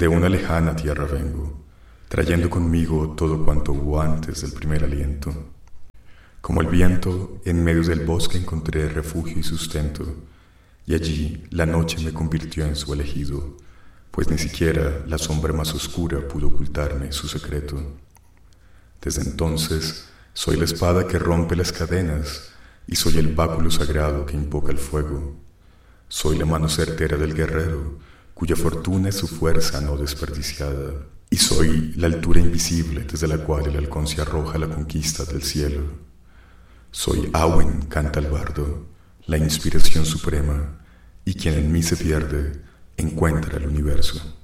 De una lejana tierra vengo, trayendo conmigo todo cuanto hubo antes del primer aliento. Como el viento, en medio del bosque encontré refugio y sustento, y allí la noche me convirtió en su elegido, pues ni siquiera la sombra más oscura pudo ocultarme su secreto. Desde entonces soy la espada que rompe las cadenas, y soy el báculo sagrado que invoca el fuego. Soy la mano certera del guerrero, cuya fortuna es su fuerza no desperdiciada. Y soy la altura invisible desde la cual el halcón se arroja a la conquista del cielo. Soy Awen, canta el bardo, la inspiración suprema, y quien en mí se pierde, encuentra el universo.